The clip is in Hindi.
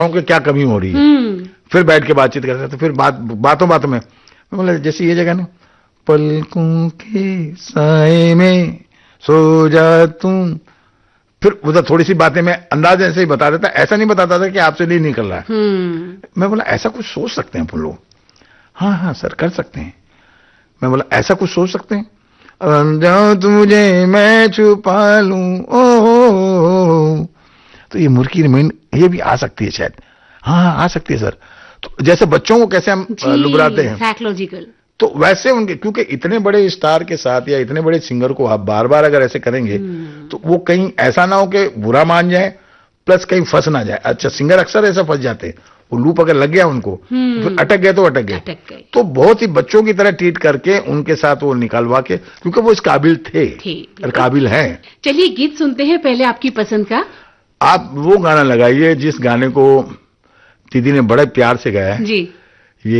कि क्या कमी हो रही है। फिर बैठ के बातचीत करते तो फिर बातों में बोला जैसे ये जगह ना, पलकों के साए में सो जा तुम, फिर उधर थोड़ी सी बातें मैं अंदाज ऐसे ही बता देता, ऐसा नहीं बताता था कि आपसे नहीं निकल रहा है। मैं बोला ऐसा कुछ सोच सकते हैं अपन लोग? हाँ हाँ सर कर सकते हैं। मैं बोला ऐसा कुछ सोच सकते हैं, जाओ तुझे मैं छुपा लूं ओ, तो ये मुर्की रिमाइंड ये भी आ सकती है शायद। हाँ आ सकती है सर। तो जैसे बच्चों को कैसे हम लुबराते हैं साइकोलॉजिकल, तो वैसे उनके, क्योंकि इतने बड़े स्टार के साथ या इतने बड़े सिंगर को आप बार बार अगर ऐसे करेंगे तो वो कहीं ऐसा ना हो कि बुरा मान जाए प्लस कहीं फंस ना जाए। अच्छा सिंगर अक्सर ऐसा फंस जाते हैं, वो लूप अगर लग गया उनको तो फिर अटक गए तो अटक गए। तो बहुत ही बच्चों की तरह ट्रीट करके उनके साथ वो निकलवा के, क्योंकि वो इस काबिल थे और काबिल हैं। चलिए गीत सुनते हैं पहले आपकी पसंद का। आप वो गाना लगाइए जिस गाने को दीदी ने बड़े प्यार से गाया है। जी।